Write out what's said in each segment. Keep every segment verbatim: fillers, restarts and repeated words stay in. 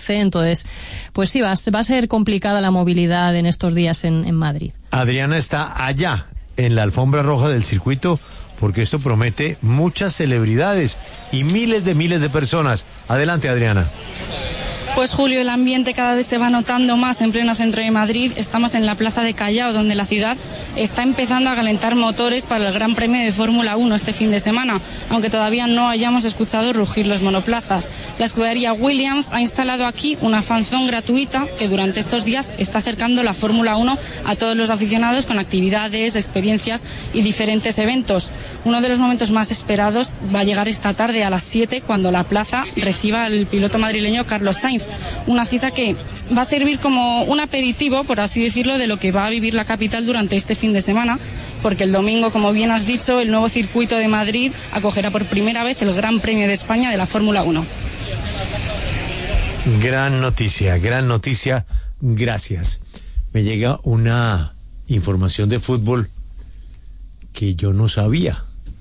trece, entonces, pues sí, va, va a ser complicada la movilidad en estos días en, en Madrid. Adriana está allá, en la alfombra roja del circuito, porque esto promete muchas celebridades y miles de miles de personas. Adelante, Adriana. Pues Julio, el ambiente cada vez se va notando más en pleno centro de Madrid. Estamos en la plaza de Callao, donde la ciudad está empezando a calentar motores para el Gran Premio de Fórmula uno este fin de semana, aunque todavía no hayamos escuchado rugir los monoplazas. La escudería Williams ha instalado aquí una fanzone gratuita que durante estos días está acercando la Fórmula uno a todos los aficionados con actividades, experiencias y diferentes eventos. Uno de los momentos más esperados va a llegar esta tarde a las siete, cuando la plaza reciba al piloto madrileño Carlos Sainz. Una cita que va a servir como un aperitivo, por así decirlo, de lo que va a vivir la capital durante este fin de semana, porque el domingo, como bien has dicho, el nuevo circuito de Madrid acogerá por primera vez el Gran Premio de España de la Fórmula uno. Gran noticia, gran noticia, gracias. Me llega una información de fútbol que yo no sabía.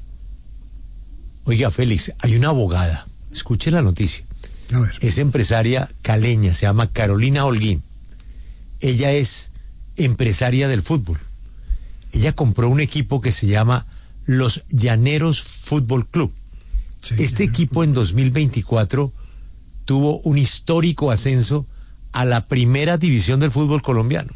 Oiga, Félix, hay una abogada, escuche la noticia. A ver. Es empresaria caleña, se llama Carolina Holguín. Ella es empresaria del fútbol. Ella compró un equipo que se llama Los Llaneros Fútbol Club. Sí, este equipo en dos mil veinticuatro tuvo un histórico ascenso a la primera división del fútbol colombiano.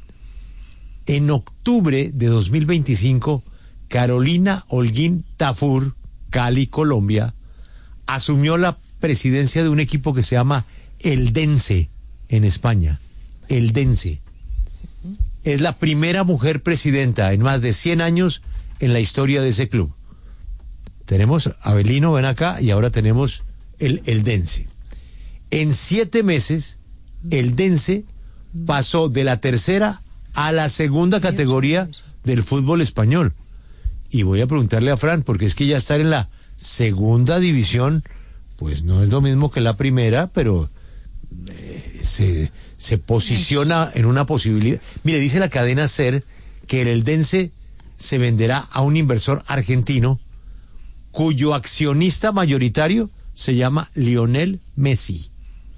En octubre de dos mil veinticinco, Carolina Holguín Tafur, Cali, Colombia, asumió la presidencia de un equipo que se llama Eldense en España. Eldense. Es la primera mujer presidenta en más de cien años en la historia de ese club. Tenemos a Abelino, ven acá, y ahora tenemos el Eldense. En siete meses, Eldense pasó de la tercera a la segunda categoría del fútbol español. Y voy a preguntarle a Fran, porque es que ya estar en la segunda división, pues no es lo mismo que la primera, pero eh, se, se posiciona en una posibilidad. Mire, dice la cadena SER que el Eldense se venderá a un inversor argentino cuyo accionista mayoritario se llama Lionel Messi.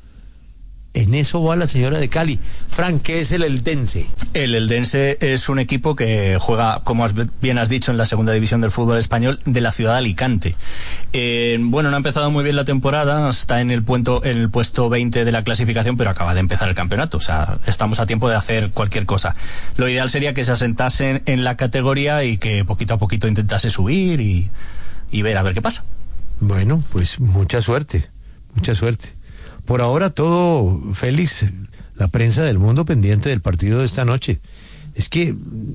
En eso va la señora de Cali. Frank, ¿qué es el Eldense? El Eldense es un equipo que juega, como bien has dicho, en la segunda división del fútbol español de la ciudad de Alicante. Eh, bueno, no ha empezado muy bien la temporada, está en el, puento, en el puesto veinte de la clasificación, pero acaba de empezar el campeonato, o sea, estamos a tiempo de hacer cualquier cosa. Lo ideal sería que se asentasen en la categoría y que poquito a poquito intentase subir y, y ver a ver qué pasa. Bueno, pues mucha suerte, mucha suerte. Por ahora todo, Félix, la prensa del mundo pendiente del partido de esta noche. Es que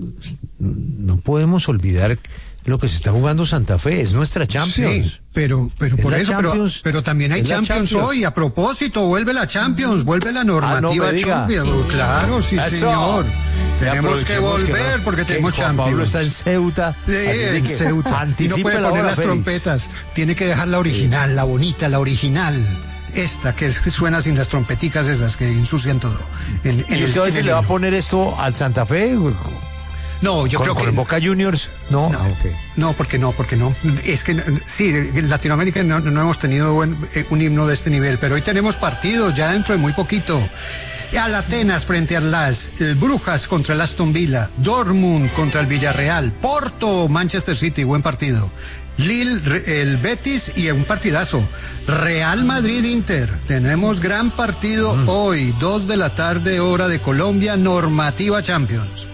no podemos olvidar lo que se está jugando Santa Fe, es nuestra Champions. Sí, pero, pero por eso, pero, pero también hay Champions, Champions hoy. A propósito, vuelve la Champions, vuelve la normativa ah, no Champions. Claro, sí, eso. Señor. Tenemos que volver que no, porque tenemos Juan Champions. Pablo está en Ceuta. Sí, en Ceuta. Y no puede poner las Félix. trompetas. Tiene que dejar la original, sí. la bonita, la original. Esta, que suena sin las trompeticas esas que ensucian todo. En, en ¿Y usted a veces le va a poner esto al Santa Fe? No, yo con, creo con que... el Boca Juniors, no. No, okay. no, porque no, porque no. Es que sí, en Latinoamérica no, no hemos tenido buen, eh, un himno de este nivel, pero hoy tenemos partidos ya dentro de muy poquito. Al Atenas frente al Las, el Brujas contra el Aston Villa, Dortmund contra el Villarreal, Porto, Manchester City, buen partido. Lille, el Betis y un partidazo. Real Madrid Inter. Tenemos gran partido mm. hoy, dos de la tarde, hora de Colombia, normativa Champions.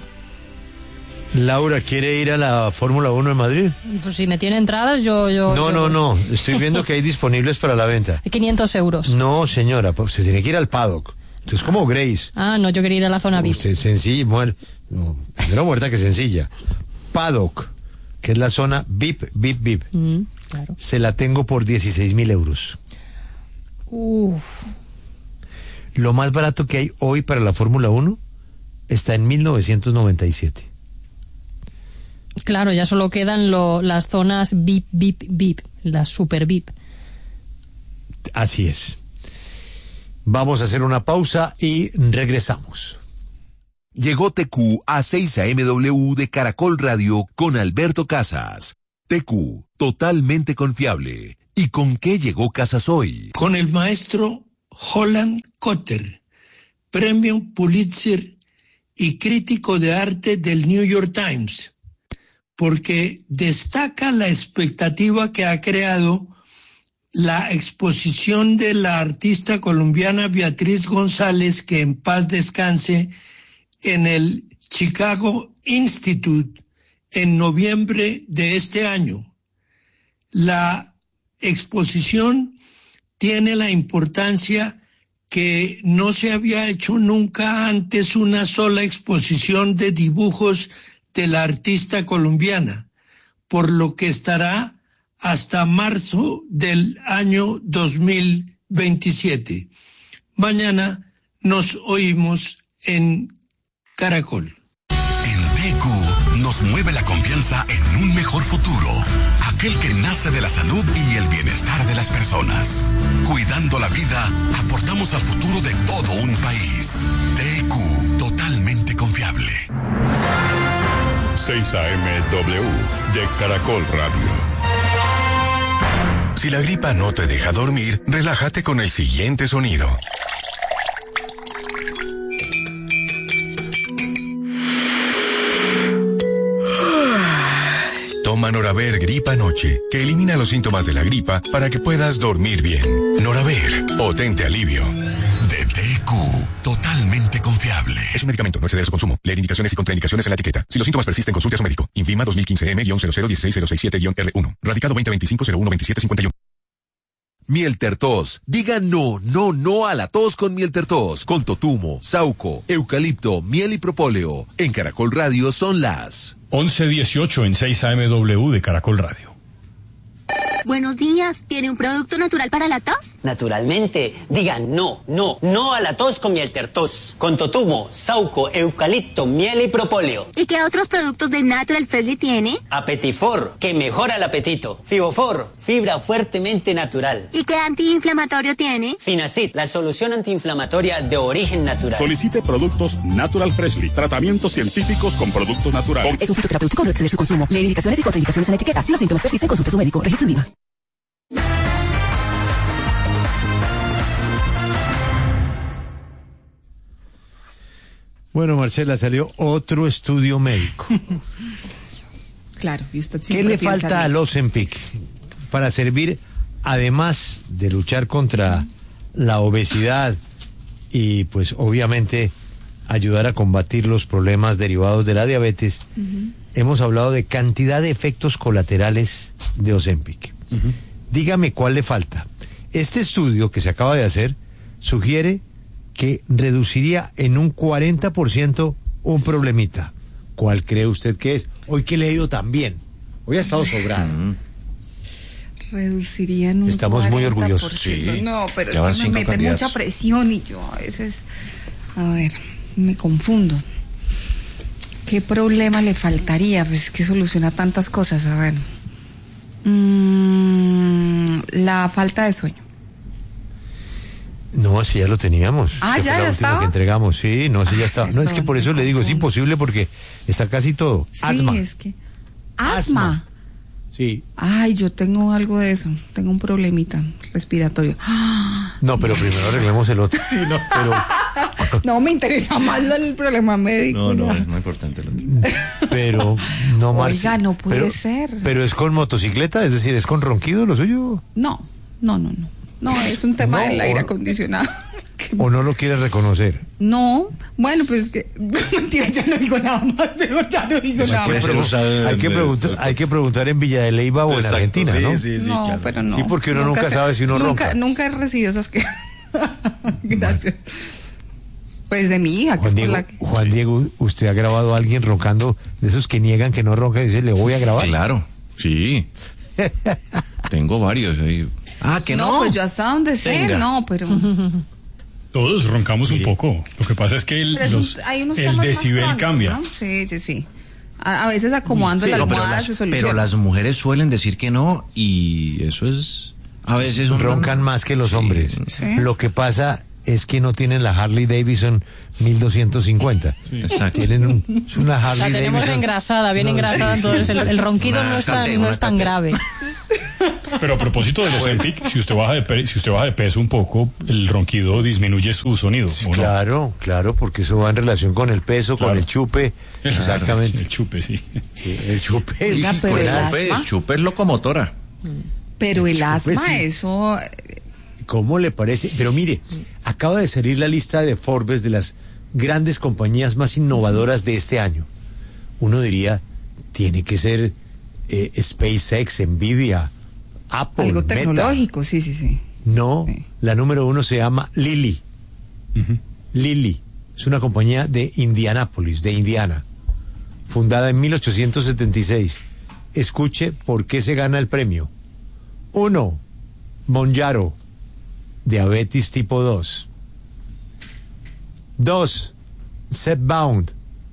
Laura, ¿quiere ir a la Fórmula uno en Madrid? Pues si me tiene entradas, yo... yo no, yo... no, no, estoy viendo que hay disponibles para la venta. quinientos euros. No, señora, pues se tiene que ir al paddock. Esto es como Grace. Ah, no, yo quería ir a la zona V I P. Usted sencilla, muer... no, primero muerta que sencilla. Paddock, que es la zona V I P, V I P, V I P. Mm, claro. Se la tengo por dieciséis mil euros. Uf. Lo más barato que hay hoy para la Fórmula uno está en mil novecientos noventa y siete. Claro, ya solo quedan lo, las zonas V I P, V I P, V I P, las super V I P. Así es. Vamos a hacer una pausa y regresamos. Llegó T Q a seis A M W de Caracol Radio con Alberto Casas. T Q, totalmente confiable. ¿Y con qué llegó Casas hoy? Con el maestro Holland Cotter, premio Pulitzer y crítico de arte del New York Times, porque destaca la expectativa que ha creado la exposición de la artista colombiana Beatriz González, que en paz descanse, en el Chicago Institute en noviembre de este año. La exposición tiene la importancia que no se había hecho nunca antes una sola exposición de dibujos de la artista colombiana, por lo que estará hasta marzo del año dos mil veintisiete. Mañana nos oímos en Caracol. En T Q nos mueve la confianza en un mejor futuro, aquel que nace de la salud y el bienestar de las personas. Cuidando la vida, aportamos al futuro de todo un país. T Q, totalmente confiable. seis A M W de Caracol Radio. Si la gripa no te deja dormir, relájate con el siguiente sonido. Toma Noraver Gripa Noche, que elimina los síntomas de la gripa para que puedas dormir bien. Noraver, potente alivio. De T Q, totalmente confiable. Es un medicamento, no excede de su consumo. Leer indicaciones y contraindicaciones en la etiqueta. Si los síntomas persisten, consulte a su médico. Infima dos mil quince M cero cero uno seis cero seis siete R uno. Radicado veinte veinticinco cero uno veintisiete cincuenta y uno. Mieltertos. Diga no, no, no a la tos con Mieltertos. Con totumo, sauco, eucalipto, miel y propóleo. En Caracol Radio son las once dieciocho en seis A M W de Caracol Radio. Buenos días, ¿tiene un producto natural para la tos? Naturalmente, digan no, no, no a la tos con Mieltertos, con totumo, sauco, eucalipto, miel y propóleo. ¿Y qué otros productos de Natural Freshly tiene? Apetifor, que mejora el apetito. Fibofor, fibra fuertemente natural. ¿Y qué antiinflamatorio tiene? Finacid, la solución antiinflamatoria de origen natural. Solicite productos Natural Freshly, tratamientos científicos con productos naturales. Es un fitoterapéutico, no exceder su consumo. Leer indicaciones y contraindicaciones en la etiqueta. Si los síntomas persisten, consulte a su médico. Registro en Viva. Bueno, Marcela, salió otro estudio médico. Claro, y usted ¿Qué le falta al Ozempic para servir, además de luchar contra la obesidad y pues obviamente ayudar a combatir los problemas derivados de la diabetes? Uh-huh. Hemos hablado de cantidad de efectos colaterales de Ozempic. Uh-huh. Dígame cuál le falta. Este estudio que se acaba de hacer sugiere que reduciría en un cuarenta por ciento un problemita. ¿Cuál cree usted que es? Hoy que he leído tan bien. Hoy ha estado sobrado. Reduciría en un Estamos muy orgullosos. Sí. No, pero es que me mete candidatos. Mucha presión y yo a veces, a ver, me confundo. ¿Qué problema le faltaría? Pues es que soluciona tantas cosas, a ver. Mm, la falta de sueño. No, así ya lo teníamos. Ah, ya, ya estaba. Que entregamos, sí, no, así ya estaba. No, es que por eso le digo, es imposible porque está casi todo. Sí, asma. es que. ¿Asma? Asma. Sí. Ay, yo tengo algo de eso. Tengo un problemita respiratorio. No, pero primero arreglemos el otro. Sí, no. Pero... no, me interesa más el problema médico. No, no, es muy importante. Pero, no, Marci. Oiga, no puede pero, ser. Pero es con motocicleta, es decir, es con ronquido lo suyo. No, no, no, no. No, es un tema no, del aire acondicionado. ¿O no lo quieres reconocer? No, bueno, pues que mentira, ya no digo nada más, mejor ya no digo nada más. Hay, hay, que preguntar, hay que preguntar en Villa de Leyva o Exacto, en Argentina, sí, ¿no? Sí, sí, no, claro. Pero no. Sí, porque uno nunca, nunca se, sabe si uno nunca, ronca. Nunca he recibido esas que... Gracias. Pues de mi hija, que Juan es Diego, por la que... Juan Diego, ¿usted ha grabado a alguien roncando de esos que niegan que no ronca y dice, le voy a grabar? Claro, sí. Tengo varios ahí. Ah, que no. No, pues yo hasta donde sé, Venga. no, pero... Todos roncamos un poco. Lo que pasa es que el, los, un, el decibel cambia. ¿No? Sí, sí, sí. A, a veces acomodando sí, la almohada no, se soluciona. Pero las mujeres suelen decir que no y eso es... A veces... Un... Roncan más que los sí, hombres. ¿Sí? Lo que pasa es que no tienen la Harley Davidson mil doscientos cincuenta. Sí. Exacto. Tienen un, es una Harley la tenemos Davidson. engrasada, bien no, engrasada, sí, entonces sí. el, el ronquido no es tan, no es tan grave. Pero a propósito del Ozempic, si usted baja de pe- si usted baja de peso un poco, el ronquido disminuye su sonido. Sí, ¿o no? claro, claro, porque eso va en relación con el peso, Claro. con el chupe. Claro, Exactamente. El chupe, sí. Sí, el chupe. Oiga, el pero el chupe. asma. El chupe es locomotora. Pero el asma, sí. eso... ¿Cómo le parece? Pero mire, acaba de salir la lista de Forbes de las grandes compañías más innovadoras de este año. Uno diría, tiene que ser eh, SpaceX, Nvidia, Apple, Algo Meta. tecnológico, sí, sí, sí. No, Sí. la número uno se llama Lilly. Ujú. Lilly es una compañía de Indianápolis, de Indiana, fundada en mil ochocientos setenta y seis. Escuche por qué se gana el premio. Uno, Mounjaro, diabetes tipo dos. Dos, Zepbound,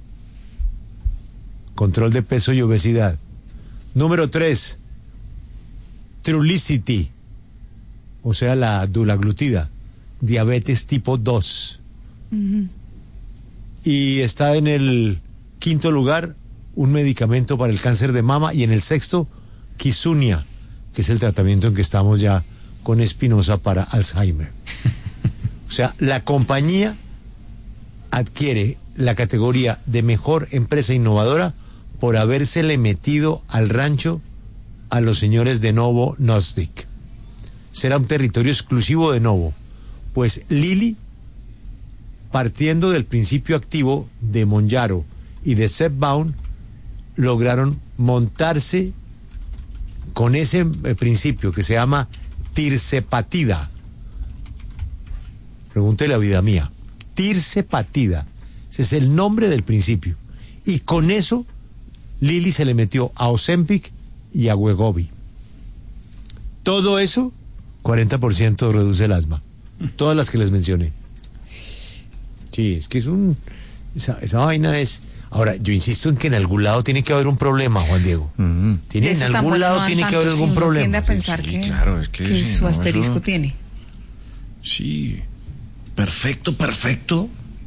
control de peso y obesidad. Número tres, Trulicity, o sea, la dulaglutida, diabetes tipo dos. Ujú. Y está en el quinto lugar un medicamento para el cáncer de mama, y en el sexto, Kisunia, que es el tratamiento en que estamos ya con Espinosa para Alzheimer. O sea, la compañía adquiere la categoría de mejor empresa innovadora por habérsele metido al rancho a los señores de Novo Nordisk. Será un territorio exclusivo de Novo, pues Lilly, partiendo del principio activo de Mounjaro y de Zepbound, lograron montarse con ese eh, principio que se llama tirzepatida. Pregúntele a vida mía. Tirzepatida. Ese es el nombre del principio. Y con eso, Lilly se le metió a Ozempic y a Wegovy. Todo eso, cuarenta por ciento reduce el asma. Todas las que les mencioné. Sí, es que es un... Esa, esa vaina es... Ahora, yo insisto en que en algún lado tiene que haber un problema, Juan Diego. Mm. Tiene, en Eso algún tampoco lado no dan tiene que tanto, haber algún sí, uno problema. tiende a pensar Sí, que, claro, es que que si su no, asterisco eso- tiene. Sí. Perfecto, perfecto.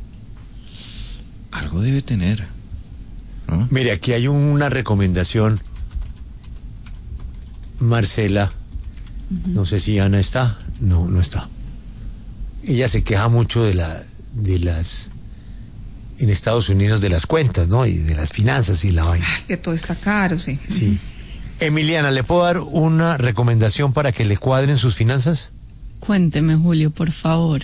Algo debe tener. ¿No? Mire, aquí hay una recomendación. Marcela, no sé si Ana está. No, no está. Ella se queja mucho de la, de las, en Estados Unidos, de las cuentas, ¿no? Y de las finanzas y la vaina. Ay, que todo está caro, sí. Sí. Emiliana, ¿le puedo dar una recomendación para que le cuadren sus finanzas? Cuénteme, Julio, por favor.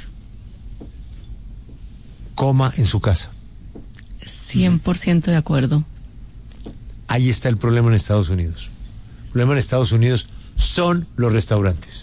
Coma en su casa. cien por ciento de acuerdo. Ahí está el problema en Estados Unidos. El problema en Estados Unidos son los restaurantes.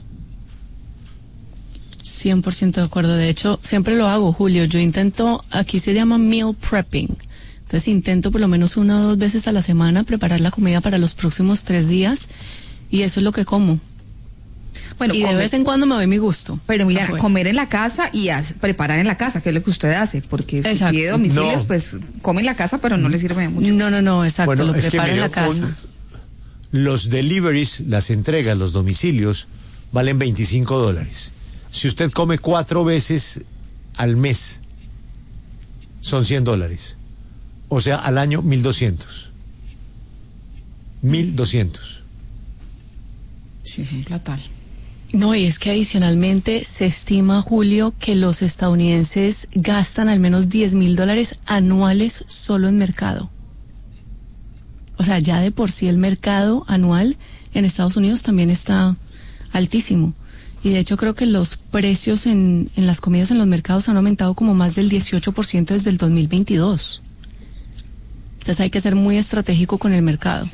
cien por ciento de acuerdo. De hecho, siempre lo hago, Julio. Yo intento, aquí se llama meal prepping. Entonces intento por lo menos una o dos veces a la semana preparar la comida para los próximos tres días. Y eso es lo que como. Bueno, y de comer- vez en cuando me doy mi gusto. Pero mira, afuera. comer en la casa y as- preparar en la casa, que es lo que usted hace, porque si Exacto. pide domicilios, No. pues come en la casa, pero no le sirve de mucho. No, no, no, exacto. Bueno, lo es que preparo en mire, la casa. un- los deliveries, las entregas, los domicilios, valen veinticinco dólares. Si usted come cuatro veces al mes, son cien dólares. O sea, al año mil doscientos. mil doscientos. Sí, sí, platal. No, y es que adicionalmente se estima, Julio, que los estadounidenses gastan al menos diez mil dólares anuales solo en mercado. O sea, ya de por sí el mercado anual en Estados Unidos también está altísimo. Y de hecho creo que los precios en, en las comidas en los mercados han aumentado como más del dieciocho por ciento desde el dos mil veintidós. Entonces hay que ser muy estratégico con el mercado.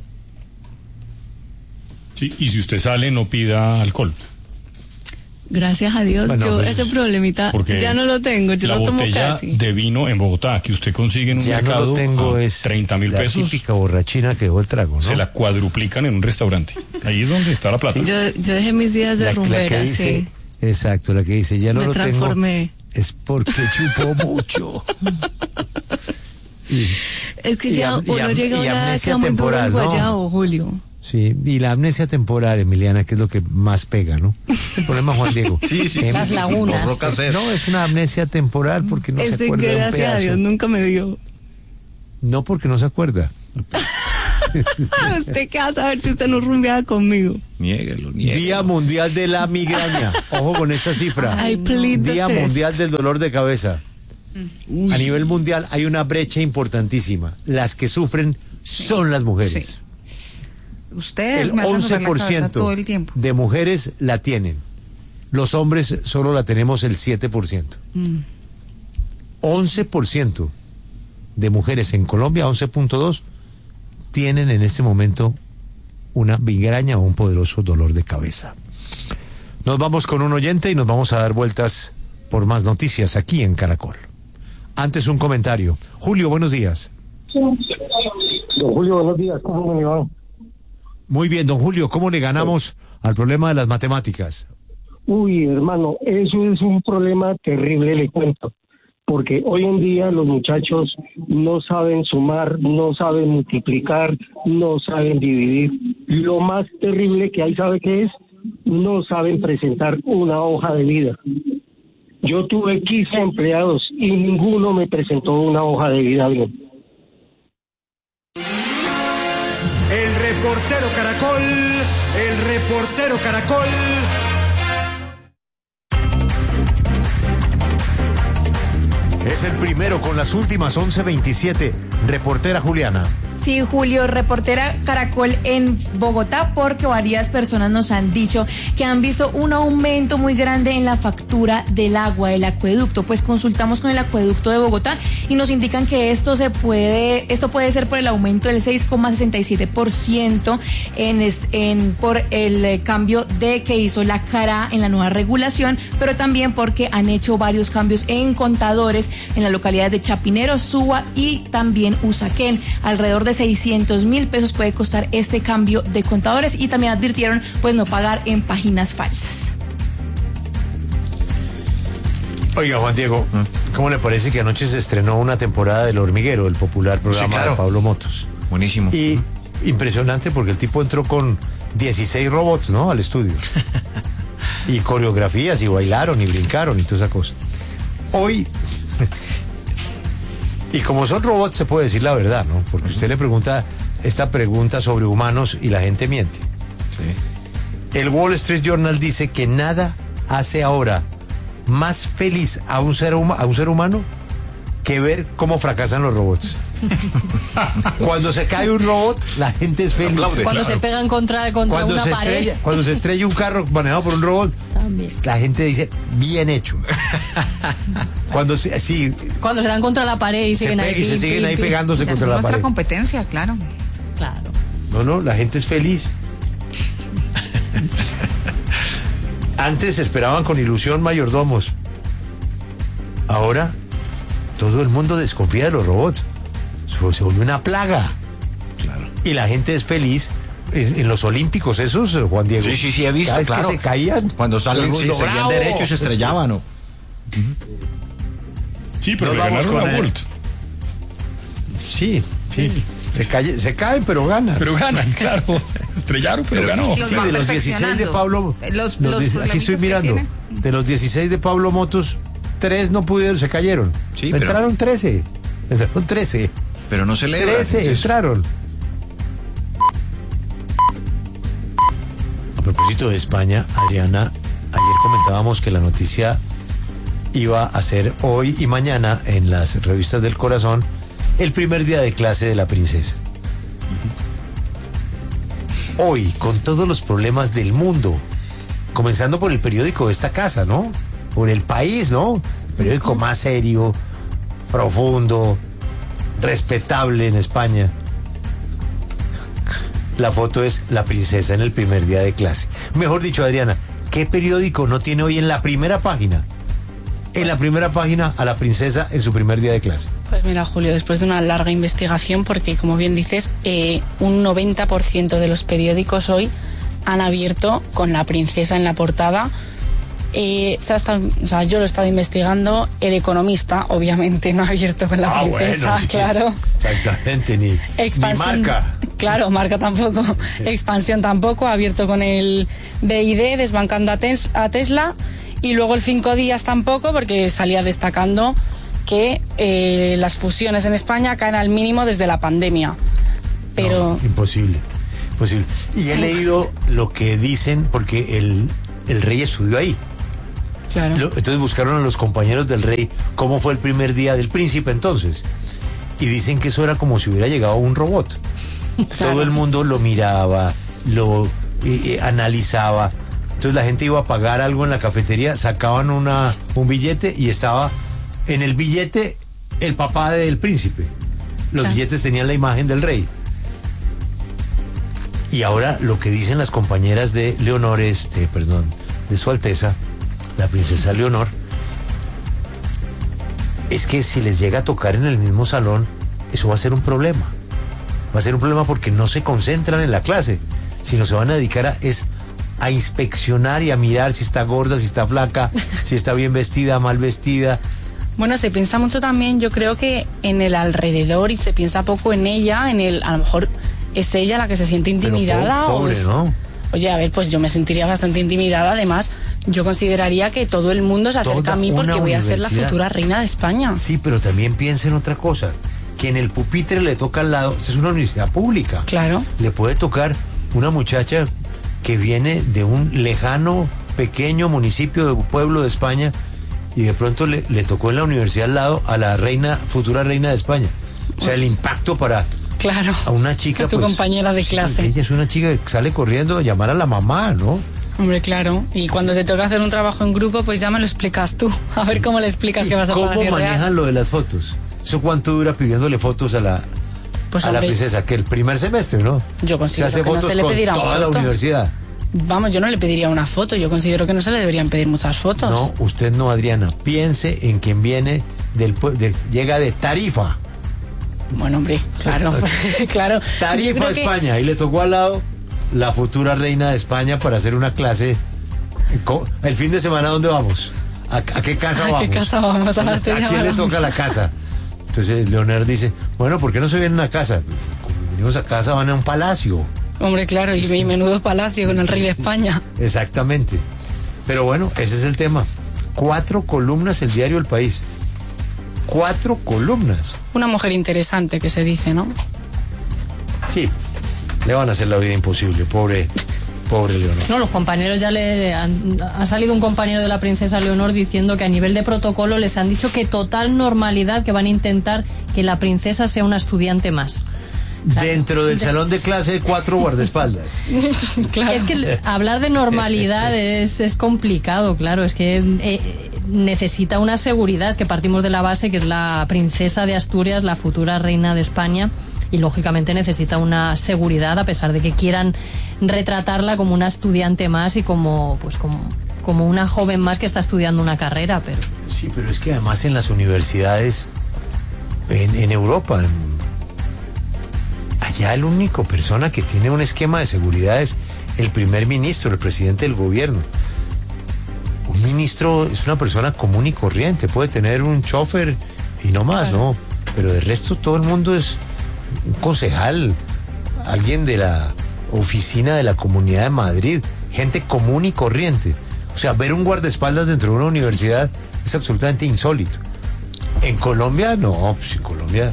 Sí, y si usted sale, no pida alcohol. Gracias a Dios, Bueno, yo pues, ese problemita porque ya no lo tengo, yo la lo tomo botella casi. de vino en Bogotá, que usted consigue en un Ya no mercado lo tengo, a es treinta mil la pesos, típica borrachina que dejó el trago, ¿no? se la cuadruplican en un restaurante. Ahí es donde está la plata. Yo, yo dejé mis días de La, la rumbera, que dice, sí. exacto, la que dice, ya no Me lo transformé. tengo, es porque chupo mucho. Y- Es que y ya am- y uno am- llega a y una edad amnesia que va muy duro el temporal, ¿no? guayabo, Julio. Sí, y la amnesia temporal, Emiliana, que es lo que más pega, ¿no? Es el problema, Juan Diego. Sí, sí, Em- Las lagunas. Los rocas- No, es una amnesia temporal porque no se Ese acuerda de un gracias a pedazo. Dios nunca me dio. No porque no se acuerda. Usted qué va a saber si usted no rumbeaba conmigo. Niéguelo, niéguelo. Día Mundial de la Migraña. Ojo con esta cifra. Ay, please, Día usted. Mundial del Dolor de Cabeza. Uy. A nivel mundial hay una brecha importantísima. Las que sufren sí. son las mujeres. Sí. Ustedes el me hacen once por mover la cabeza ciento todo el tiempo. de mujeres la tienen. Los hombres solo la tenemos el siete por ciento. Mm. once por ciento de mujeres en Colombia, once punto dos, tienen en este momento una migraña o un poderoso dolor de cabeza. Nos vamos con un oyente y nos vamos a dar vueltas por más noticias aquí en Caracol. Antes un comentario. Julio, buenos días. Don Julio, buenos días. ¿Cómo me va? Muy bien, don Julio. ¿Cómo le ganamos al problema de las matemáticas? Uy, hermano, eso es un problema terrible, le cuento. Porque hoy en día los muchachos no saben sumar, no saben multiplicar, no saben dividir. Lo más terrible que hay, ¿sabe qué es? No saben presentar una hoja de vida. Yo tuve quince empleados y ninguno me presentó una hoja de vida bien. El reportero Caracol, el reportero Caracol. Es el primero con las últimas once veintisiete. Reportera Juliana. Sí, Julio, reportera Caracol en Bogotá, porque varias personas nos han dicho que han visto un aumento muy grande en la factura del agua, del acueducto. Pues consultamos con el acueducto de Bogotá y nos indican que esto se puede, esto puede ser por el aumento del seis coma sesenta y siete por ciento en, en por el cambio de que hizo la Cara en la nueva regulación, pero también porque han hecho varios cambios en contadores en las localidades de Chapinero, Suba y también Usaquén. Alrededor de seiscientos mil pesos puede costar este cambio de contadores, y también advirtieron pues no pagar en páginas falsas. Oiga, Juan Diego, ¿cómo le parece que anoche se estrenó una temporada del Hormiguero, el popular programa sí, claro. de Pablo Motos? Buenísimo. Y impresionante porque el tipo entró con dieciséis robots, ¿no? Al estudio. Y coreografías, y bailaron, y brincaron, y toda esa cosa. Hoy... Y como son robots, se puede decir la verdad, ¿no? Porque usted le pregunta esta pregunta sobre humanos y la gente miente. Sí. El Wall Street Journal dice que nada hace ahora más feliz a un ser, huma- a un ser humano que ver cómo fracasan los robots. Cuando se cae un robot, la gente es feliz. Cuando claro. se pegan contra, contra cuando una se pared. Estrella, cuando se estrella un carro manejado por un robot, también. La gente dice, bien hecho. Cuando se, sí, cuando se dan contra la pared y siguen ahí. Y se siguen ahí pegándose contra la pared. Es nuestra competencia, claro. Claro. No, no, la gente es feliz. Antes esperaban con ilusión mayordomos. Ahora todo el mundo desconfía de los robots. Se vuelve una plaga. Claro. Y la gente es feliz. En, en los Olímpicos esos, Juan Diego. Sí, sí, sí, he visto, cada vez claro. que se caían. Cuando salen, sí, seguían derecho y se estrellaban, ¿no? Sí, pero le ganaron a Bolt. Sí, sí. Se, cae, se caen, pero ganan. Pero ganan, claro. Estrellaron, pero, pero ganó. Sí, de los dieciséis de Pablo. Los, los, los aquí estoy mirando. De los dieciséis de Pablo Motos, tres no pudieron, se cayeron. Sí, entraron pero... trece. Entraron trece. Pero no celebran. trece entraron. A propósito de España, Adriana, ayer comentábamos que la noticia iba a ser hoy y mañana en las revistas del corazón el primer día de clase de la princesa. Hoy, con todos los problemas del mundo, comenzando por el periódico de esta casa, ¿no? Por El País, ¿no? El periódico más serio, profundo, respetable en España. La foto es la princesa en el primer día de clase. Mejor dicho, Adriana, ¿qué periódico no tiene hoy en la primera página? En la primera página a la princesa en su primer día de clase. Pues mira, Julio, después de una larga investigación, porque como bien dices, eh, un noventa por ciento de los periódicos hoy han abierto con la princesa en la portada. Eh, se ha estado, o sea, yo lo he estado investigando. El Economista, obviamente, no ha abierto con la ah, princesa, bueno, sí, claro. Exactamente, ni, Expansión, ni Marca. Claro, Marca tampoco. Sí. Expansión tampoco, ha abierto con el B I D, desbancando a, tes, a Tesla. Y luego el Cinco Días tampoco, porque salía destacando que eh, las fusiones en España caen al mínimo desde la pandemia. pero... No, imposible, imposible. Y he leído lo que dicen, porque el, el rey estudió ahí. Claro. Lo, entonces buscaron a los compañeros del rey cómo fue el primer día del príncipe entonces. Y dicen que eso era como si hubiera llegado un robot. Claro. Todo el mundo lo miraba, lo eh, eh, analizaba. Entonces la gente iba a pagar algo en la cafetería, sacaban una, un billete y estaba en el billete el papá del príncipe. Los claro. billetes tenían la imagen del rey. Y ahora lo que dicen las compañeras de Leonor es, eh, perdón, de Su Alteza, la princesa Leonor, es que si les llega a tocar en el mismo salón, eso va a ser un problema. Va a ser un problema porque no se concentran en la clase, sino se van a dedicar a, es, a inspeccionar y a mirar si está gorda, si está flaca, si está bien vestida, mal vestida. Bueno, se piensa mucho también, yo creo que en el alrededor, y se piensa poco en ella, en el, a lo mejor es ella la que se siente intimidada. Pero pobre, o es, ¿no? Oye, a ver, pues yo me sentiría bastante intimidada. Además, yo consideraría que todo el mundo se acerca Toda a mí porque voy a ser la futura reina de España. Sí, pero también piensa en otra cosa, que en el pupitre le toca al lado, es una universidad pública. Claro. Le puede tocar una muchacha que viene de un lejano, pequeño municipio de pueblo de España y de pronto le, le tocó en la universidad al lado a la reina, futura reina de España. O sea, el impacto para... Claro. A una chica, tu pues, compañera de clase. Ella es una chica que sale corriendo a llamar a la mamá, ¿no? Hombre, claro. Y cuando te toca hacer un trabajo en grupo, pues ya me lo explicas tú. A ver cómo le explicas que vas a ¿Cómo Palacio manejan Real? lo de las fotos? ¿Eso cuánto dura pidiéndole fotos a la, pues, a hombre, la princesa? Que el primer semestre, ¿no? Yo considero se hace que no fotos se le con pedirá toda fotos. la universidad. Vamos, yo no le pediría una foto. Yo considero que no se le deberían pedir muchas fotos. No, usted no, Adriana. Piense en quien viene del de, llega de Tarifa. Bueno, hombre, claro, claro. Tarifa, España. Que... Y le tocó al lado la futura reina de España para hacer una clase. El fin de semana, ¿dónde vamos? ¿A, a qué casa vamos? ¿A qué casa vamos? ¿A, ¿A quién le toca la casa? Entonces Leonor dice, bueno, ¿por qué no se vienen a casa? Como venimos a casa, van a un palacio. Hombre, claro, y mi menudo palacio con el rey de España. Exactamente. Pero bueno, ese es el tema. Cuatro columnas el diario El País. Cuatro columnas. Una mujer interesante que se dice, ¿no? Sí, le van a hacer la vida imposible, pobre, pobre Leonor. No, los compañeros ya le han, ha salido un compañero de la princesa Leonor diciendo que a nivel de protocolo les han dicho que total normalidad, que van a intentar que la princesa sea una estudiante más. Claro. Dentro del salón de clase de cuatro guardaespaldas. Claro. Es que hablar de normalidad es, es complicado, claro, es que eh, necesita una seguridad, es que partimos de la base que es la princesa de Asturias, la futura reina de España, y lógicamente necesita una seguridad, a pesar de que quieran retratarla como una estudiante más y como, pues como, como una joven más que está estudiando una carrera, pero... Sí, pero es que además en las universidades en, en Europa, en, allá el único persona que tiene un esquema de seguridad es el primer ministro, el presidente del gobierno. Un ministro es una persona común y corriente, puede tener un chofer y no más, claro. ¿no? Pero de resto todo el mundo es un concejal, alguien de la oficina de la Comunidad de Madrid, gente común y corriente. O sea, ver un guardaespaldas dentro de una universidad es absolutamente insólito. En Colombia, no, pues en Colombia...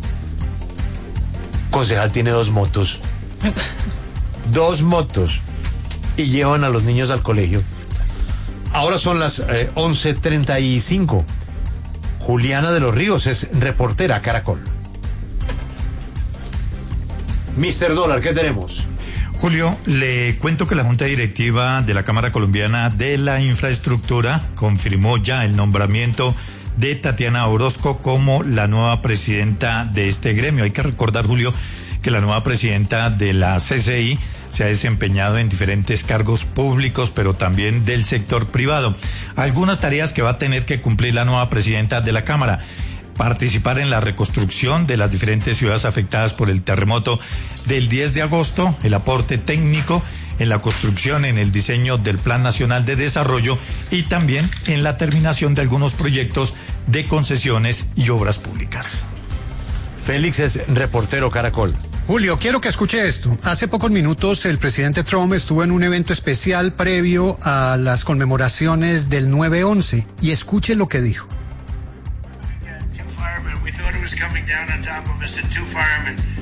Concejal tiene dos motos. Dos motos. Y llevan a los niños al colegio. Ahora son las eh, once treinta y cinco. Juliana de los Ríos es reportera Caracol. mister Dólar, ¿qué tenemos? Julio, le cuento que la Junta Directiva de la Cámara Colombiana de la Infraestructura confirmó ya el nombramiento de Tatiana Orozco como la nueva presidenta de este gremio. Hay que recordar, Julio, que la nueva presidenta de la C C I se ha desempeñado en diferentes cargos públicos, pero también del sector privado. Algunas tareas que va a tener que cumplir la nueva presidenta de la Cámara: participar en la reconstrucción de las diferentes ciudades afectadas por el terremoto del diez de agosto, el aporte técnico en la construcción, en el diseño del Plan Nacional de Desarrollo y también en la terminación de algunos proyectos de concesiones y obras públicas. Félix es reportero Caracol. Julio, quiero que escuche esto. Hace pocos minutos el presidente Trump estuvo en un evento especial previo a las conmemoraciones del nueve once y escuche lo que dijo. We thought it was coming down on top of us, and two firemen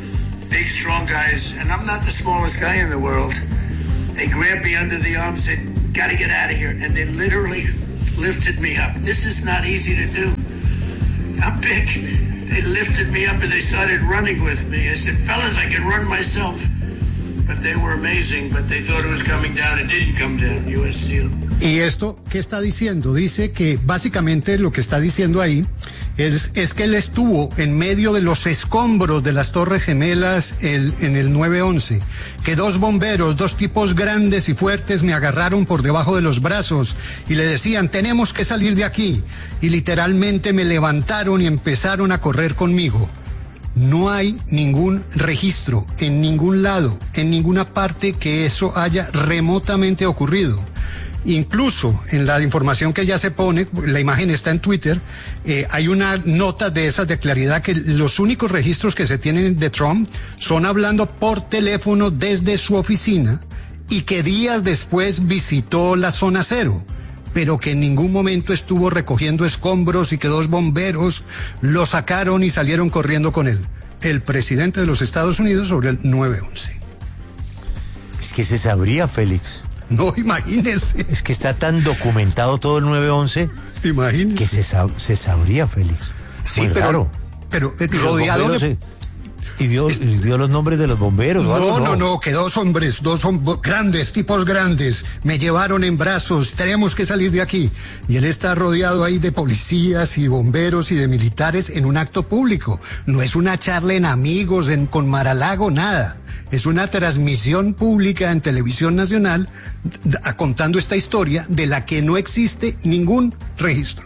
big, strong guys, and I'm not the smallest guy in the world. They grabbed me under the arm, said, "Gotta get out of here," and they literally lifted me up. This is not easy to do. I'm big. They lifted me up and they started running with me. I said, "Fellas, I can run myself." But they were amazing, but they thought it was coming down. It didn't come down. U S Steel. ¿Y esto qué está diciendo? Dice que básicamente lo que está diciendo ahí es, es que él estuvo en medio de los escombros de las Torres Gemelas el, en el nueve once, que dos bomberos, dos tipos grandes y fuertes me agarraron por debajo de los brazos y le decían, tenemos que salir de aquí, y literalmente me levantaron y empezaron a correr conmigo. No hay ningún registro en ningún lado, en ninguna parte que eso haya remotamente ocurrido. Incluso en la información que ya se pone, la imagen está en Twitter, eh, hay una nota de esas de claridad que los únicos registros que se tienen de Trump son hablando por teléfono desde su oficina y que días después visitó la zona cero, pero que en ningún momento estuvo recogiendo escombros y que dos bomberos lo sacaron y salieron corriendo con él. El presidente de los Estados Unidos sobre el nueve once. Es que se sabría, Félix. No, imagínese. Es que está tan documentado todo el nueve once. Imagínese. Que se, sab se sabría, Félix. Sí, muy pero, raro. pero eh, rodeado de... Se, y, dio, es... y dio los nombres de los bomberos. No, algo, no, no, no, que dos hombres, dos hom grandes, tipos grandes, me llevaron en brazos, tenemos que salir de aquí. Y él está rodeado ahí de policías y bomberos y de militares en un acto público. No es una charla en amigos, en, con Mar-a-Lago, nada. Es una transmisión pública en televisión nacional contando esta historia de la que no existe ningún registro.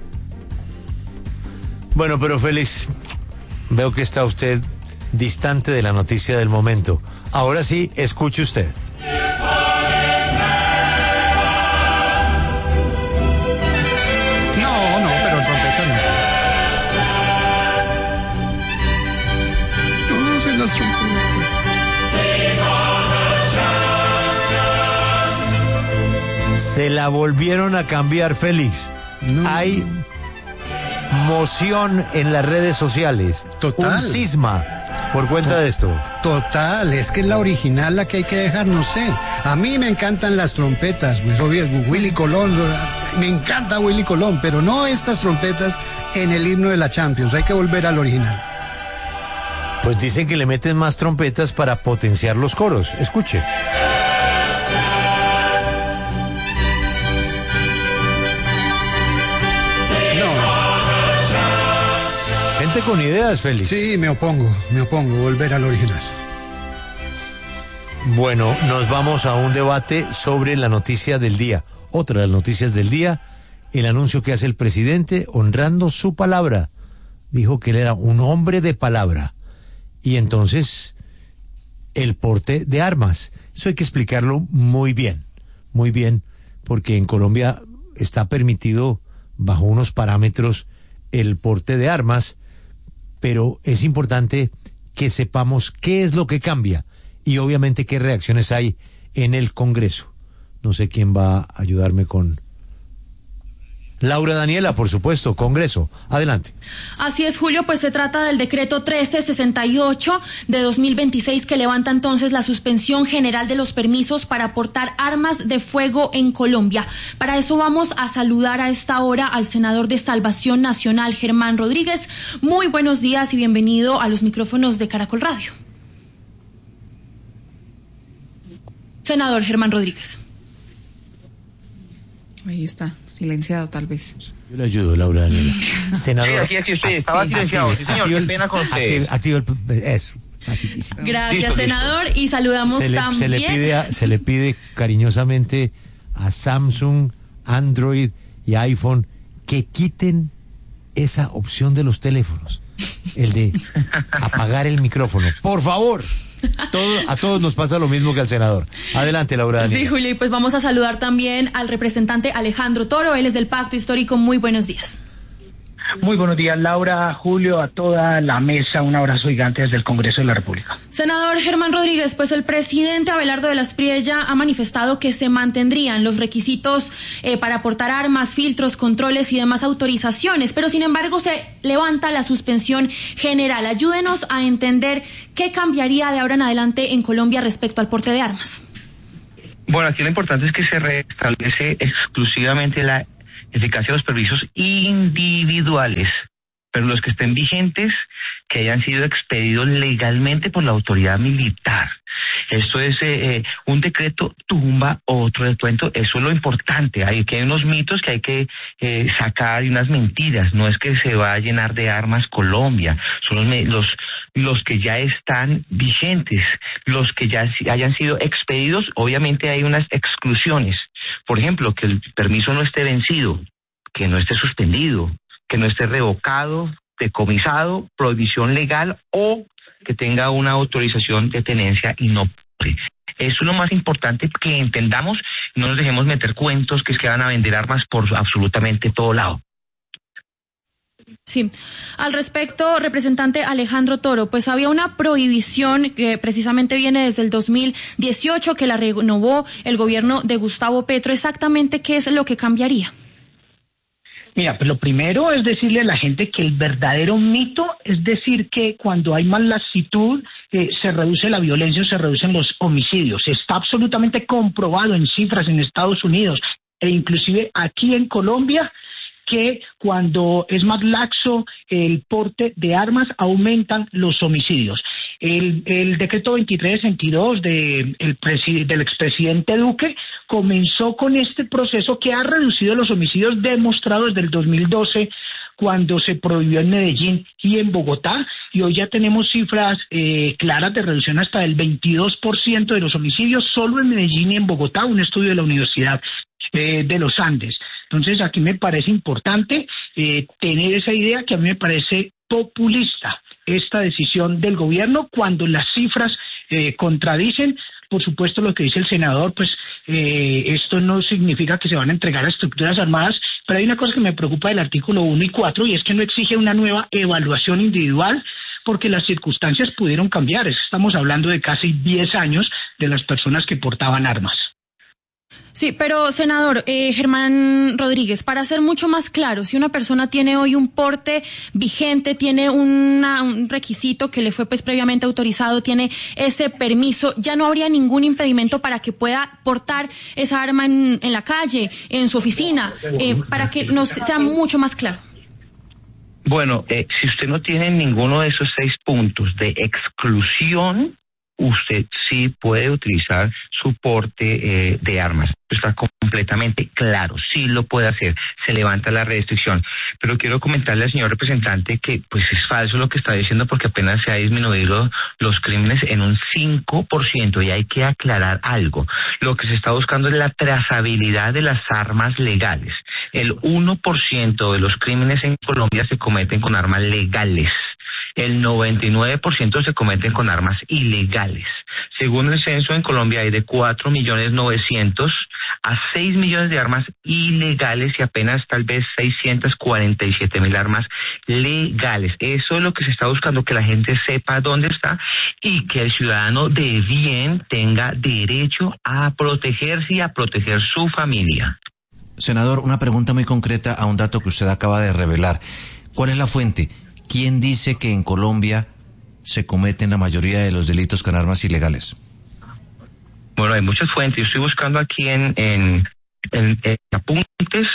Bueno, pero Félix, veo que está usted distante de la noticia del momento. Ahora sí, escuche usted. No, no, pero trompeta no. No, sí, las trompetas. Se la volvieron a cambiar, Félix. No. Hay moción en las redes sociales. Total. Un cisma por cuenta to de esto. Total, es que es la original la que hay que dejar, no sé. A mí me encantan las trompetas, pues obvio, Willy Colón, me encanta Willy Colón, pero no estas trompetas en el himno de la Champions, hay que volver al original. Pues dicen que le meten más trompetas para potenciar los coros. Escuche. Con ideas, Félix. Sí, me opongo, me opongo, volver al original. Bueno, nos vamos a un debate sobre la noticia del día. Otra de las noticias del día, el anuncio que hace el presidente honrando su palabra. Dijo que él era un hombre de palabra. Y entonces, el porte de armas. Eso hay que explicarlo muy bien, muy bien, porque en Colombia está permitido, bajo unos parámetros, el porte de armas, pero es importante que sepamos qué es lo que cambia y obviamente qué reacciones hay en el Congreso. No sé quién va a ayudarme con... Laura Daniela, por supuesto, Congreso. Adelante. Así es, Julio, pues se trata del decreto trece sesenta y ocho de dos mil veintiséis que levanta entonces la suspensión general de los permisos para portar armas de fuego en Colombia. Para eso vamos a saludar a esta hora al senador de Salvación Nacional, Germán Rodríguez. Muy buenos días y bienvenido a los micrófonos de Caracol Radio. Senador Germán Rodríguez. Ahí está. Silenciado, tal vez. Yo le ayudo, Laura Daniela. Senador. Sí, así es que usted estaba silenciado. Sí, señor, qué pena con usted. Activo, activo el, eso. Facilísimo. Gracias, listo, senador. Listo. Y saludamos se le, también. Se le, pide a, se le pide cariñosamente a Samsung, Android y iPhone que quiten esa opción de los teléfonos. El de apagar el micrófono. Por favor. Todo, a todos nos pasa lo mismo que al senador. Adelante, Laura Daniela. Sí, Julio, y pues vamos a saludar también al representante Alejandro Toro, él es del Pacto Histórico. Muy buenos días. Muy buenos días, Laura, Julio, a toda la mesa, un abrazo gigante desde el Congreso de la República. Senador Germán Rodríguez, pues el presidente Abelardo de la Espriella ha manifestado que se mantendrían los requisitos eh, para portar armas, filtros, controles y demás autorizaciones, pero sin embargo se levanta la suspensión general. Ayúdenos a entender qué cambiaría de ahora en adelante en Colombia respecto al porte de armas. Bueno, aquí lo importante es que se restablece exclusivamente la eficacia de los permisos individuales, pero los que estén vigentes, que hayan sido expedidos legalmente por la autoridad militar. Esto es eh, un decreto tumba otro descuento. Eso es lo importante. Hay que hay unos mitos que hay que eh, sacar y unas mentiras. No es que se va a llenar de armas Colombia. Son los, los, los que ya están vigentes, los que ya hayan sido expedidos. Obviamente hay unas exclusiones. Por ejemplo, que el permiso no esté vencido, que no esté suspendido, que no esté revocado, decomisado, prohibición legal o que tenga una autorización de tenencia inoperante. Eso es lo más importante que entendamos, no nos dejemos meter cuentos que es que van a vender armas por absolutamente todo lado. Sí, al respecto, representante Alejandro Toro, pues había una prohibición que precisamente viene desde el dos mil dieciocho que la renovó el gobierno de Gustavo Petro. Exactamente, ¿qué es lo que cambiaría? Mira, pues lo primero es decirle a la gente que el verdadero mito es decir que cuando hay más laxitud eh, se reduce la violencia o se reducen los homicidios. Está absolutamente comprobado en cifras en Estados Unidos e inclusive aquí en Colombia que cuando es más laxo el porte de armas aumentan los homicidios. El, el decreto veintitrés sesenta y dos de, el presi, del expresidente Duque comenzó con este proceso que ha reducido los homicidios demostrados desde el dos mil doce cuando se prohibió en Medellín y en Bogotá, y hoy ya tenemos cifras eh, claras de reducción hasta del veintidós por ciento de los homicidios solo en Medellín y en Bogotá, un estudio de la Universidad eh, de los Andes. Entonces aquí me parece importante eh, tener esa idea que a mí me parece populista esta decisión del gobierno cuando las cifras eh, contradicen. Por supuesto, lo que dice el senador, pues eh, esto no significa que se van a entregar a estructuras armadas, pero hay una cosa que me preocupa del artículo uno y cuatro y es que no exige una nueva evaluación individual porque las circunstancias pudieron cambiar. Estamos hablando de casi diez años de las personas que portaban armas. Sí, pero senador eh, Germán Rodríguez, para ser mucho más claro, si una persona tiene hoy un porte vigente, tiene una, un requisito que le fue pues previamente autorizado, tiene ese permiso, ya no habría ningún impedimento para que pueda portar esa arma en, en la calle, en su oficina, eh, para que nos sea mucho más claro. Bueno, eh, si usted no tiene ninguno de esos seis puntos de exclusión, usted sí puede utilizar su porte eh, de armas. Está completamente claro, sí lo puede hacer, se levanta la restricción. Pero quiero comentarle al señor representante que pues es falso lo que está diciendo porque apenas se ha disminuido los crímenes en un cinco por ciento y hay que aclarar algo. Lo que se está buscando es la trazabilidad de las armas legales. El uno por ciento de los crímenes en Colombia se cometen con armas legales. El noventa y nueve por ciento se cometen con armas ilegales. Según el censo, en Colombia hay de cuatro millones novecientos a seis millones de armas ilegales y apenas tal vez seiscientas cuarenta y siete mil armas legales. Eso es lo que se está buscando, que la gente sepa dónde está y que el ciudadano de bien tenga derecho a protegerse y a proteger su familia. Senador, una pregunta muy concreta a un dato que usted acaba de revelar. ¿Cuál es la fuente? ¿Quién dice que en Colombia se cometen la mayoría de los delitos con armas ilegales? Bueno, hay muchas fuentes. Yo estoy buscando aquí en, en, en, en apuntes,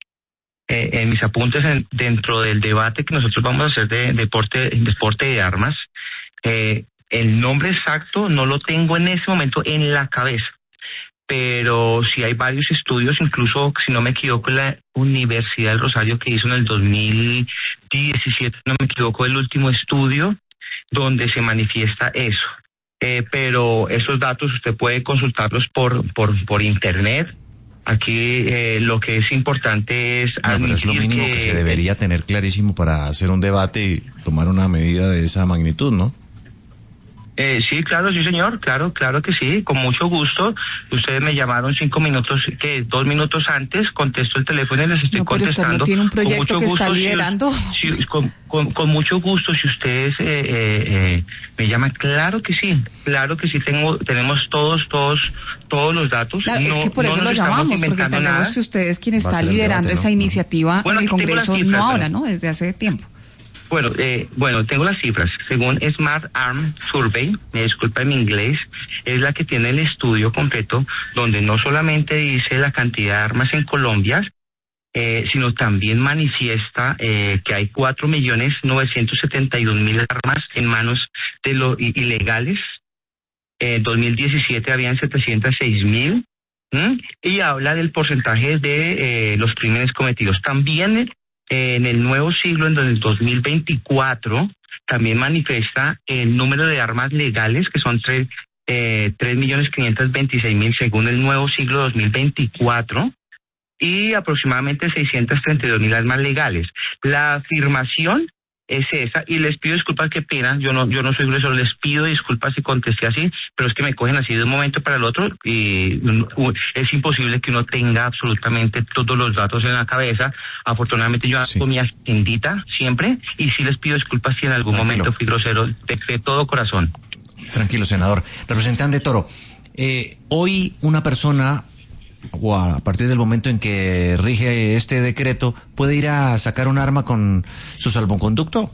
eh, en mis apuntes en, dentro del debate que nosotros vamos a hacer de deporte, deporte de armas. Eh, el nombre exacto no lo tengo en ese momento en la cabeza, pero sí hay varios estudios, incluso, si no me equivoco, la Universidad del Rosario que hizo en el dos mil diecisiete, no me equivoco, el último estudio donde se manifiesta eso. Eh, pero esos datos usted puede consultarlos por por por internet. Aquí eh, lo que es importante es no, pero es lo mínimo que, que se debería tener clarísimo para hacer un debate y tomar una medida de esa magnitud, ¿no? Eh, sí, claro, sí, señor, claro, claro que sí, con mucho gusto. Ustedes me llamaron cinco minutos, que dos minutos antes, contesto el teléfono y les estoy no, pero contestando. Usted no tiene un proyecto que gusto, está liderando. Si, si, con, con, con mucho gusto, si ustedes eh, eh, eh, me llaman, claro que sí, claro que sí, tengo, tenemos todos, todos, todos los datos. Claro, no, es que por no eso lo llamamos, porque entendemos nada. Que usted es quien está liderando debate, esa ¿no? iniciativa bueno, en el Congreso, cifras, no ahora, ¿no? Desde hace tiempo. Bueno, eh, bueno, tengo las cifras. Según Smart Arm Survey, me disculpa en mi inglés, es la que tiene el estudio completo, donde no solamente dice la cantidad de armas en Colombia, eh, sino también manifiesta eh, que hay cuatro millones novecientos setenta y dos mil armas en manos de los ilegales. En dos mil diecisiete habían setecientos seis mil. ¿Mm? Y habla del porcentaje de eh, los crímenes cometidos. También en el nuevo siglo, en el dos mil veinticuatro, también manifiesta el número de armas legales, que son tres millones quinientos veintiséis mil según el nuevo siglo dos mil veinticuatro, y aproximadamente seiscientos treinta y dos mil armas legales. La afirmación es esa, y les pido disculpas, qué pena, yo no yo no soy grueso, les pido disculpas si contesté así, pero es que me cogen así de un momento para el otro y es imposible que uno tenga absolutamente todos los datos en la cabeza. Afortunadamente yo hago sí. mi agendita siempre, y sí les pido disculpas si en algún Tranquilo. momento fui grosero, de, de todo corazón. Tranquilo, senador. Representante Toro, eh, hoy una persona, o a partir del momento en que rige este decreto, ¿puede ir a sacar un arma con su salvoconducto?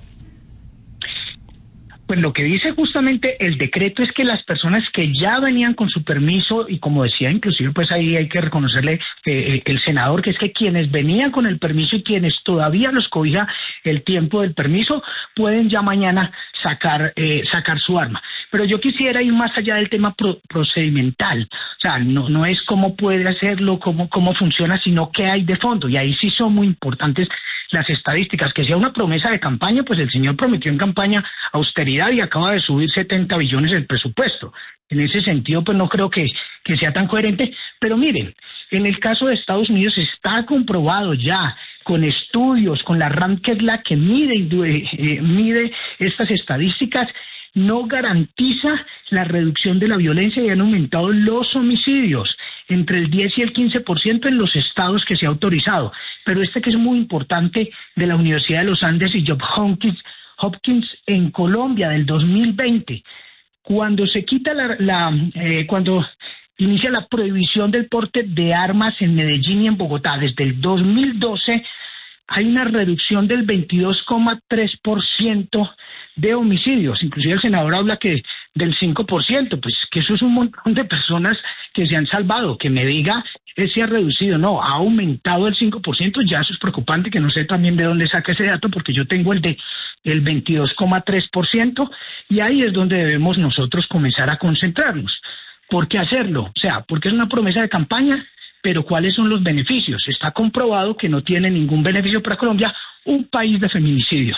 Pues lo que dice justamente el decreto es que las personas que ya venían con su permiso, y como decía inclusive, pues ahí hay que reconocerle eh, el senador, que es que quienes venían con el permiso y quienes todavía los cobija el tiempo del permiso, pueden ya mañana sacar eh, sacar su arma. Pero yo quisiera ir más allá del tema pro procedimental, o sea, no no es cómo puede hacerlo, cómo, cómo funciona, sino qué hay de fondo, y ahí sí son muy importantes las estadísticas. Que sea una promesa de campaña, pues el señor prometió en campaña austeridad y acaba de subir setenta billones el presupuesto. En ese sentido, pues no creo que, que sea tan coherente. Pero miren, en el caso de Estados Unidos está comprobado ya, con estudios, con la RAM, que es la que mide, eh, mide estas estadísticas, no garantiza la reducción de la violencia, y han aumentado los homicidios entre el diez y el quince por ciento en los estados que se ha autorizado. Pero este que es muy importante, de la Universidad de los Andes y Johns Hopkins, Hopkins en Colombia del dos mil veinte, cuando se quita la, la eh, cuando inicia la prohibición del porte de armas en Medellín y en Bogotá desde el dos mil doce, hay una reducción del veintidós coma tres por ciento de homicidios. Inclusive el senador habla que del cinco por ciento, pues que eso es un montón de personas que se han salvado. Que me diga que se ha reducido, no, ha aumentado el cinco por ciento, ya eso es preocupante, que no sé también de dónde saca ese dato, porque yo tengo el de el veintidós coma tres por ciento, y ahí es donde debemos nosotros comenzar a concentrarnos. ¿Por qué hacerlo? O sea, porque es una promesa de campaña, pero ¿cuáles son los beneficios? Está comprobado que no tiene ningún beneficio para Colombia, un país de feminicidios,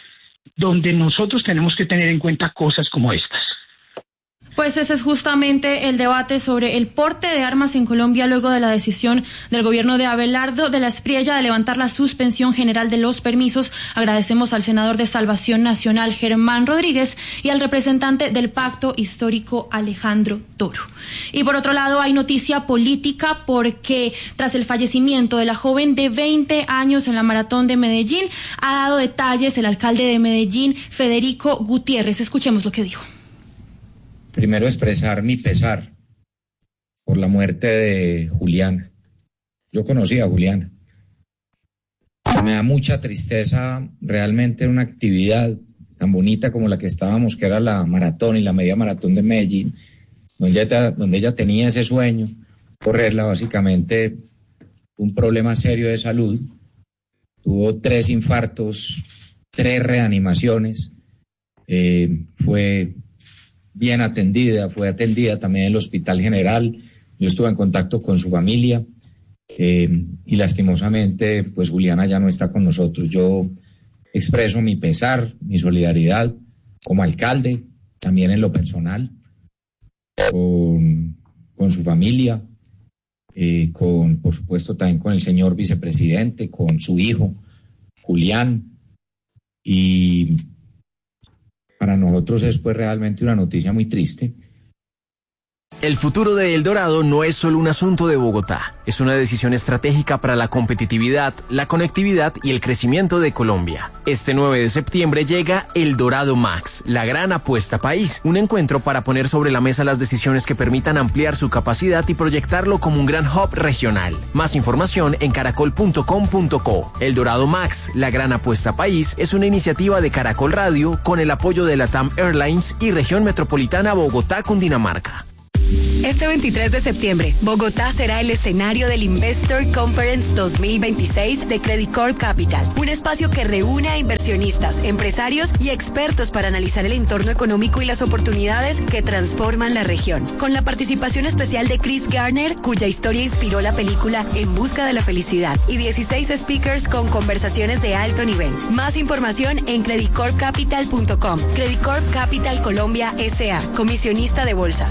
donde nosotros tenemos que tener en cuenta cosas como estas. Pues ese es justamente el debate sobre el porte de armas en Colombia luego de la decisión del gobierno de Abelardo de la Espriella de levantar la suspensión general de los permisos. Agradecemos al senador de Salvación Nacional, Germán Rodríguez, y al representante del Pacto Histórico, Alejandro Toro. Y por otro lado, hay noticia política, porque tras el fallecimiento de la joven de veinte años en la maratón de Medellín, ha dado detalles el alcalde de Medellín, Federico Gutiérrez. Escuchemos lo que dijo. Primero, expresar mi pesar por la muerte de Juliana. Yo conocí a Juliana. Me da mucha tristeza realmente una actividad tan bonita como la que estábamos, que era la maratón y la media maratón de Medellín, donde ella, donde ella tenía ese sueño, correrla. Básicamente un problema serio de salud. Tuvo tres infartos, tres reanimaciones. Eh, fue bien atendida, fue atendida también en el Hospital General. Yo estuve en contacto con su familia eh, y lastimosamente pues Juliana ya no está con nosotros. Yo expreso mi pesar, mi solidaridad como alcalde, también en lo personal, con, con su familia, eh, con por supuesto también con el señor vicepresidente, con su hijo Julián. Y para nosotros es pues realmente una noticia muy triste. El futuro de El Dorado no es solo un asunto de Bogotá, es una decisión estratégica para la competitividad, la conectividad y el crecimiento de Colombia. Este nueve de septiembre llega El Dorado Max, la gran apuesta país, un encuentro para poner sobre la mesa las decisiones que permitan ampliar su capacidad y proyectarlo como un gran hub regional. Más información en caracol punto com punto co. El Dorado Max, la gran apuesta país, es una iniciativa de Caracol Radio con el apoyo de LATAM Airlines y Región Metropolitana Bogotá, Cundinamarca. Este veintitrés de septiembre, Bogotá será el escenario del Investor Conference dos mil veintiséis de Credit Corp Capital, un espacio que reúne a inversionistas, empresarios y expertos para analizar el entorno económico y las oportunidades que transforman la región. Con la participación especial de Chris Garner, cuya historia inspiró la película En busca de la felicidad, y dieciséis speakers con conversaciones de alto nivel. Más información en credit corp capital punto com. Credit Corp Capital Colombia S A, comisionista de bolsa.